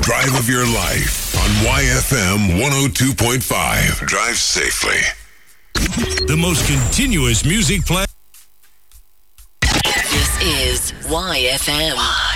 drive of your life on YFM 102.5. Drive safely. The most continuous music play. This is YFM.